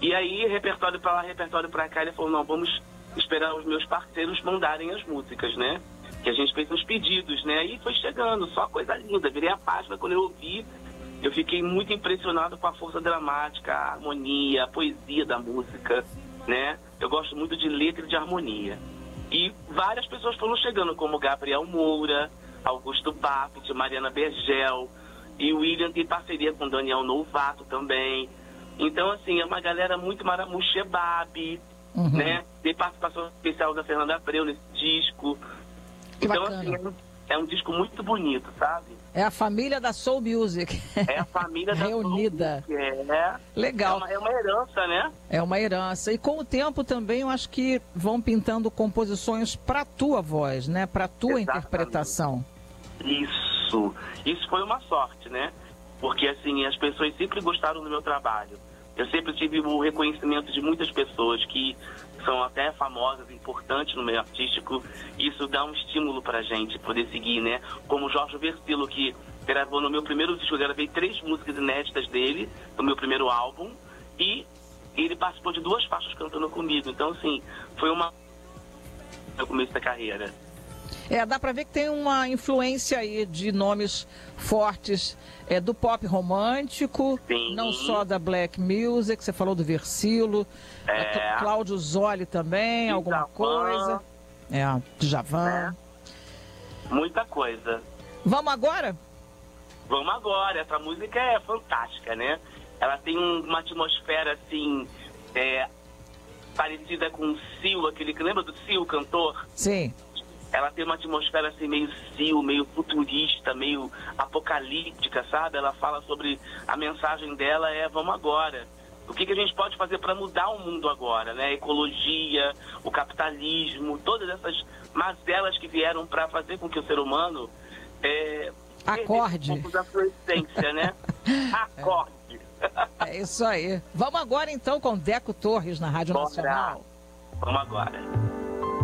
E aí, repertório pra lá, repertório pra cá, ele falou, não, vamos esperar os meus parceiros mandarem as músicas, né? Que a gente fez uns pedidos, né? E foi chegando, só coisa linda. Virei a página, quando eu ouvi, eu fiquei muito impressionado com a força dramática, a harmonia, a poesia da música, né? Eu gosto muito de letra e de harmonia. E várias pessoas foram chegando, como Gabriel Moura, Augusto Bafet, Mariana Bergel, e o William tem parceria com Daniel Novato também. Então, assim, é uma galera muito maravilhosa, Shebab, né? Tem participação especial da Fernanda Abreu nesse disco. Que então, bacana. assim, é um disco muito bonito, sabe? É a família da Soul Music. É a família da reunida. Soul Music, Legal. É uma herança, né? É uma herança. E com o tempo também eu acho que vão pintando composições para a tua voz, né? Para a tua interpretação. Isso foi uma sorte, né? Porque, assim, as pessoas sempre gostaram do meu trabalho. Eu sempre tive o reconhecimento de muitas pessoas que são até famosas, importantes no meio artístico. Isso dá um estímulo pra gente poder seguir, né? Como o Jorge Versilo, que gravou no meu primeiro disco, eu gravei 3 músicas inéditas dele, no meu primeiro álbum, e ele participou de 2 faixas cantando comigo. Então, assim, foi no começo da carreira. Dá pra ver que tem uma influência aí de nomes fortes do pop romântico, Sim. não só da black music, você falou do Versilo, Cláudio Zoli também, alguma coisa. Djavan. Muita coisa. Vamos agora? Vamos agora. Essa música é fantástica, né? Ela tem uma atmosfera, assim, parecida com o Seal, aquele que lembra do Seal, o cantor? Sim. Ela tem uma atmosfera assim meio Seal, meio futurista, meio apocalíptica, sabe? Ela fala sobre, a mensagem dela vamos agora. O que a gente pode fazer para mudar o mundo agora, né? A ecologia, o capitalismo, todas essas mazelas que vieram para fazer com que o ser humano acorde um pouco da sua essência, né? Acorde. É isso aí. Vamos agora então com Deco Torres na Rádio Nacional. Vamos agora.